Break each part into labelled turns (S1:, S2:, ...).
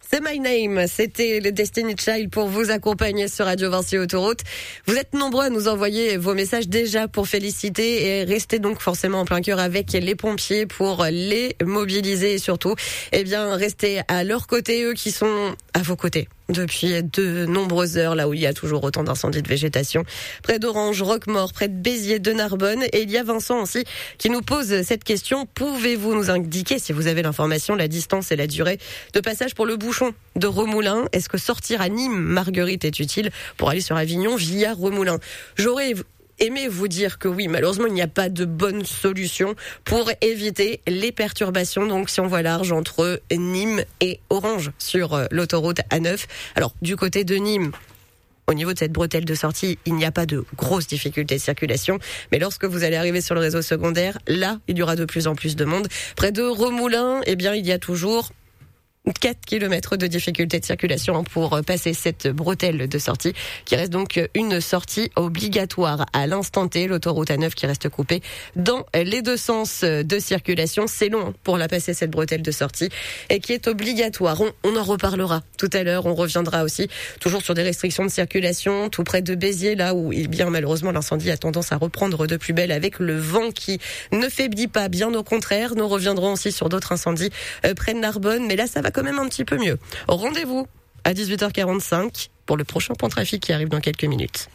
S1: C'est My Name, c'était le Destiny Child pour vous accompagner sur Radio Vinci Autoroute. Vous êtes nombreux à nous envoyer vos messages déjà pour féliciter et restez donc forcément en plein cœur avec les pompiers pour les mobiliser et surtout, restez à leur côté, eux qui sont à vos côtés depuis de nombreuses heures, là où il y a toujours autant d'incendies de végétation. Près d'Orange, Roquemaure, près de Béziers, de Narbonne. Et il y a Vincent aussi qui nous pose cette question. Pouvez-vous nous indiquer, si vous avez l'information, la distance et la durée de passage pour le bouchon de Remoulins? Est-ce que sortir à Nîmes, Marguerite, est utile pour aller sur Avignon via Remoulins? J'aurais aimé vous dire que oui, malheureusement, il n'y a pas de bonne solution pour éviter les perturbations. Donc, si on voit large entre Nîmes et Orange sur l'autoroute A9. Alors, du côté de Nîmes, au niveau de cette bretelle de sortie, il n'y a pas de grosses difficultés de circulation. Mais lorsque vous allez arriver sur le réseau secondaire, là, il y aura de plus en plus de monde. Près de Remoulins, il y a toujours 4 km de difficulté de circulation pour passer cette bretelle de sortie qui reste donc une sortie obligatoire à l'instant T. L'autoroute A9 qui reste coupée dans les deux sens de circulation. C'est long pour la passer cette bretelle de sortie et qui est obligatoire. On en reparlera tout à l'heure. On reviendra aussi toujours sur des restrictions de circulation tout près de Béziers, là où malheureusement l'incendie a tendance à reprendre de plus belle avec le vent qui ne faiblit pas, bien au contraire. Nous reviendrons aussi sur d'autres incendies près de Narbonne, mais là ça va quand même un petit peu mieux. Rendez-vous à 18h45 pour le prochain point trafic qui arrive dans quelques minutes.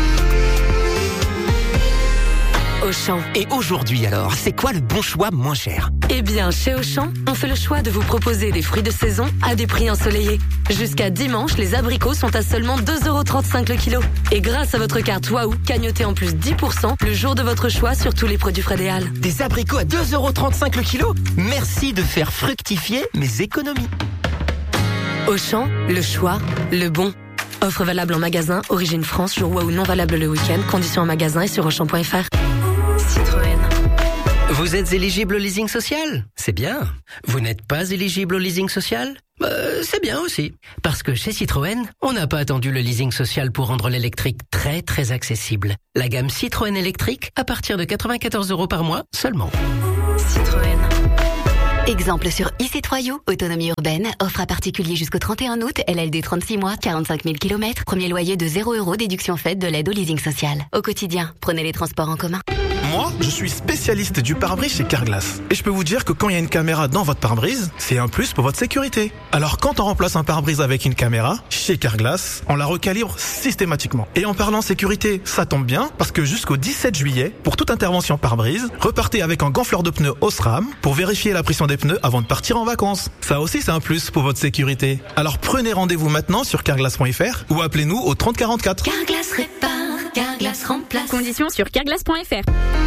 S2: Auchan. Et aujourd'hui alors, c'est quoi le bon choix moins cher?
S3: Eh bien, chez Auchan, on fait le choix de vous proposer des fruits de saison à des prix ensoleillés. Jusqu'à dimanche, les abricots sont à seulement 2,35€ le kilo. Et grâce à votre carte Waouh, cagnotez en plus 10% le jour de votre choix sur tous les produits Frédéal.
S2: Des abricots à 2,35€ le kilo? Merci de faire fructifier mes économies.
S3: Auchan, le choix, le bon. Offre valable en magasin, origine France, jour Waouh non valable le week-end. Conditions en magasin et sur Auchan.fr. Citroën.
S2: Vous êtes éligible au leasing social? C'est bien. Vous n'êtes pas éligible au leasing social? C'est bien aussi. Parce que chez Citroën, on n'a pas attendu le leasing social pour rendre l'électrique très très accessible. La gamme Citroën électrique à partir de 94€ par mois seulement.
S3: Citroën.
S4: Exemple sur e-C3U, autonomie urbaine, offre à particulier jusqu'au 31 août, LLD 36 mois, 45 000 km, premier loyer de 0€, déduction faite de l'aide au leasing social. Au quotidien, prenez les transports en commun.
S5: Moi, je suis spécialiste du pare-brise chez Carglass. Et je peux vous dire que quand il y a une caméra dans votre pare-brise, c'est un plus pour votre sécurité. Alors quand on remplace un pare-brise avec une caméra, chez Carglass, on la recalibre systématiquement. Et en parlant sécurité, ça tombe bien, parce que jusqu'au 17 juillet, pour toute intervention pare-brise, repartez avec un gonfleur de pneus Osram pour vérifier la pression des pneus avant de partir en vacances. Ça aussi, c'est un plus pour votre sécurité. Alors prenez rendez-vous maintenant sur carglass.fr ou appelez-nous au 30 44.
S4: Carglass répare, Carglass remplace.
S6: Conditions sur carglass.fr.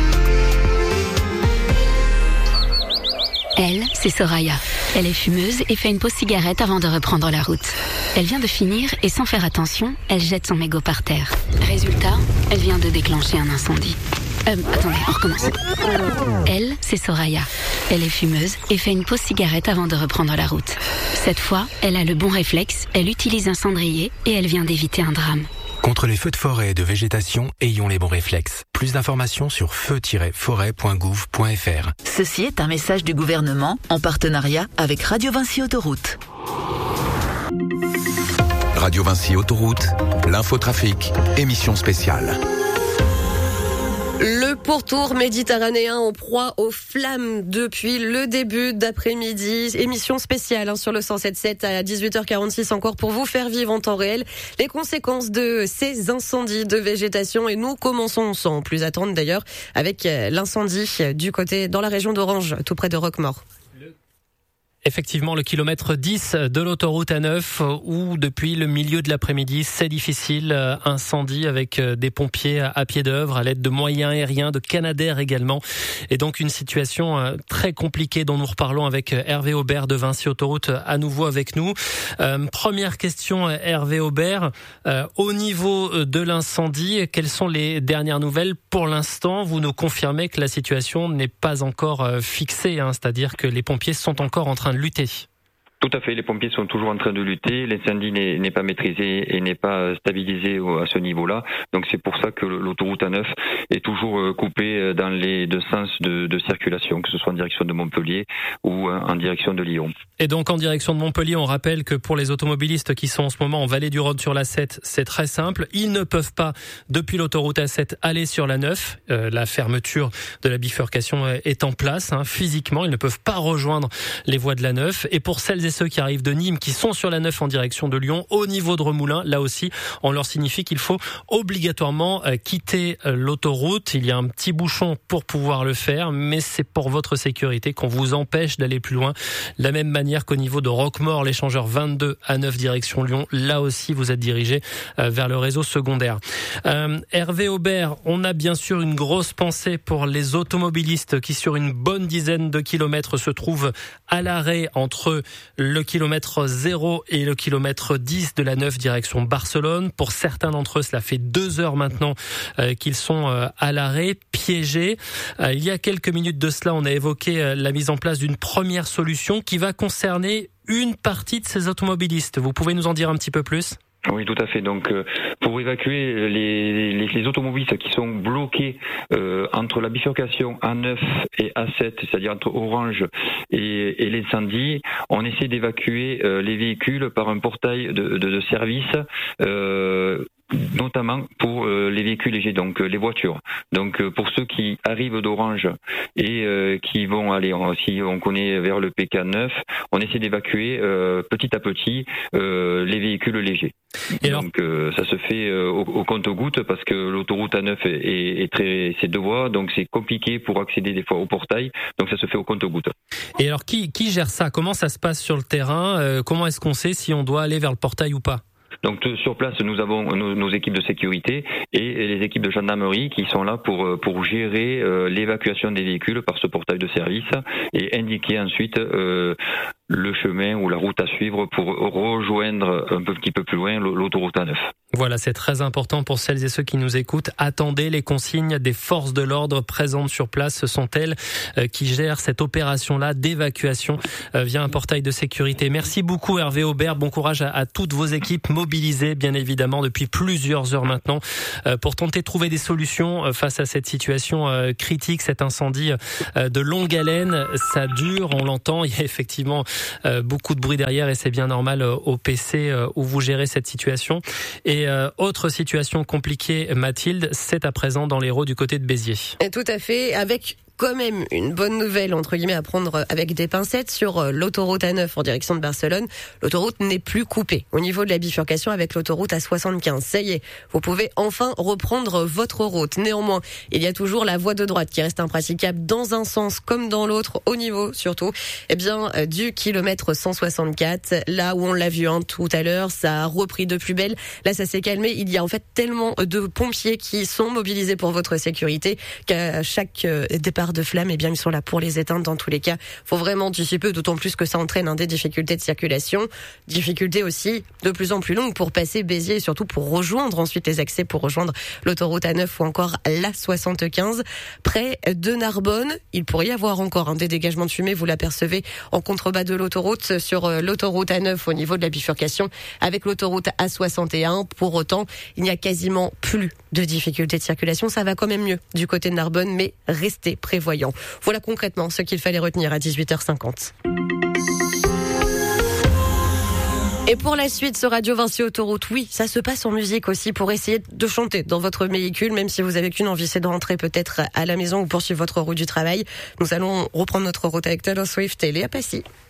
S4: Elle, c'est Soraya. Elle est fumeuse et fait une pause cigarette avant de reprendre la route. Elle vient de finir et sans faire attention, elle jette son mégot par terre. Résultat, elle vient de déclencher un incendie. Attendez, on recommence. Elle, c'est Soraya. Elle est fumeuse et fait une pause cigarette avant de reprendre la route. Cette fois, elle a le bon réflexe, elle utilise un cendrier et elle vient d'éviter un drame.
S7: Contre les feux de forêt et de végétation, ayons les bons réflexes. Plus d'informations sur feu-forêt.gouv.fr.
S8: Ceci est un message du gouvernement en partenariat avec Radio Vinci Autoroute.
S9: Radio Vinci Autoroute, l'infotrafic, émission spéciale.
S1: Le pourtour méditerranéen en proie aux flammes depuis le début d'après-midi. Émission spéciale sur le 107.7 à 18h46 encore pour vous faire vivre en temps réel les conséquences de ces incendies de végétation. Et nous commençons sans plus attendre d'ailleurs avec l'incendie dans la région d'Orange, tout près de Roquemaure.
S10: Effectivement, le kilomètre 10 de l'autoroute A9 où depuis le milieu de l'après-midi, c'est difficile. Incendie avec des pompiers à pied d'œuvre, à l'aide de moyens aériens, de Canadair également. Et donc une situation très compliquée dont nous reparlons avec Hervé Aubert de Vinci Autoroute à nouveau avec nous. Première question, Hervé Aubert. Au niveau de l'incendie, quelles sont les dernières nouvelles pour l'instant? Vous nous confirmez que la situation n'est pas encore fixée, c'est-à-dire que les pompiers sont encore en train de lutter.
S6: Tout à fait, les pompiers sont toujours en train de lutter, l'incendie n'est pas maîtrisé et n'est pas stabilisé à ce niveau-là, donc c'est pour ça que l'autoroute A9 est toujours coupée dans les deux sens de circulation, que ce soit en direction de Montpellier ou en direction de Lyon.
S10: Et donc en direction de Montpellier, on rappelle que pour les automobilistes qui sont en ce moment en vallée du Rhône sur la 7, c'est très simple, ils ne peuvent pas depuis l'autoroute A7 aller sur la 9, la fermeture de la bifurcation est en place, physiquement, ils ne peuvent pas rejoindre les voies de la 9, et pour celles et ceux qui arrivent de Nîmes, qui sont sur la 9 en direction de Lyon, au niveau de Remoulins, là aussi, on leur signifie qu'il faut obligatoirement quitter l'autoroute. Il y a un petit bouchon pour pouvoir le faire, mais c'est pour votre sécurité qu'on vous empêche d'aller plus loin. De la même manière qu'au niveau de Roquemaure, l'échangeur 22 A9 direction Lyon, là aussi, vous êtes dirigé vers le réseau secondaire. Hervé Aubert, on a bien sûr une grosse pensée pour les automobilistes qui, sur une bonne dizaine de kilomètres, se trouvent à l'arrêt entre le kilomètre 0 et le kilomètre 10 de la 9 direction Barcelone. Pour certains d'entre eux, cela fait 2 heures maintenant qu'ils sont à l'arrêt, piégés. Il y a quelques minutes de cela, on a évoqué la mise en place d'une première solution qui va concerner une partie de ces automobilistes. Vous pouvez nous en dire un petit peu plus ?
S6: Oui, tout à fait. Donc, pour évacuer les automobilistes qui sont bloqués entre la bifurcation A9 et A7, c'est-à-dire entre Orange et l'incendie, on essaie d'évacuer les véhicules par un portail de service, notamment pour les véhicules légers, donc les voitures. Donc pour ceux qui arrivent d'Orange et qui vont aller, si on connaît vers le PK9, on essaie d'évacuer petit à petit les véhicules légers. Et donc ça se fait au compte-gouttes parce que l'autoroute A9 c'est 2 voies, donc c'est compliqué pour accéder des fois au portail, donc ça se fait au compte-gouttes.
S10: Et alors qui gère ça ? Comment ça se passe sur le terrain ? Comment est-ce qu'on sait si on doit aller vers le portail ou pas ?
S6: Donc sur place, nous avons nos équipes de sécurité et les équipes de gendarmerie qui sont là pour gérer l'évacuation des véhicules par ce portail de service et indiquer ensuite le chemin ou la route à suivre pour rejoindre un petit peu plus loin l'autoroute A9.
S10: Voilà, c'est très important pour celles et ceux qui nous écoutent. Attendez les consignes des forces de l'ordre présentes sur place. Ce sont elles qui gèrent cette opération-là d'évacuation via un portail de sécurité. Merci beaucoup Hervé Aubert. Bon courage à toutes vos équipes mobilisées, bien évidemment, depuis plusieurs heures maintenant pour tenter de trouver des solutions face à cette situation critique, cet incendie de longue haleine. Ça dure, on l'entend. Il y a effectivement beaucoup de bruit derrière et c'est bien normal au PC où vous gérez cette situation. Et autre situation compliquée, Mathilde, c'est à présent dans l'Hérault du côté de Béziers.
S1: Et tout à fait, avec quand même une bonne nouvelle, entre guillemets, à prendre avec des pincettes sur l'autoroute A9 en direction de Barcelone. L'autoroute n'est plus coupée au niveau de la bifurcation avec l'autoroute A75. Ça y est, vous pouvez enfin reprendre votre route. Néanmoins, il y a toujours la voie de droite qui reste impraticable dans un sens comme dans l'autre, au niveau surtout, du kilomètre 164. Là où on l'a vu tout à l'heure, ça a repris de plus belle. Là, ça s'est calmé. Il y a en fait tellement de pompiers qui sont mobilisés pour votre sécurité qu'à chaque départ de flammes, ils sont là pour les éteindre dans tous les cas. Faut vraiment anticiper, d'autant plus que ça entraîne des difficultés de circulation. Difficultés aussi de plus en plus longues pour passer Béziers et surtout pour rejoindre ensuite les accès pour rejoindre l'autoroute A9 ou encore la 75. Près de Narbonne, il pourrait y avoir encore des dégagements de fumée. Vous l'apercevez en contrebas de l'autoroute sur l'autoroute A9 au niveau de la bifurcation avec l'autoroute A61. Pour autant, il n'y a quasiment plus de difficultés de circulation. Ça va quand même mieux du côté de Narbonne, mais restez prévoyants. Voilà concrètement ce qu'il fallait retenir à 18h50. Et pour la suite, ce Radio Vinci Autoroute, oui, ça se passe en musique aussi pour essayer de chanter dans votre véhicule, même si vous n'avez qu'une envie, c'est de rentrer peut-être à la maison ou poursuivre votre route du travail. Nous allons reprendre notre route avec Taylor Swift et Léa Passy.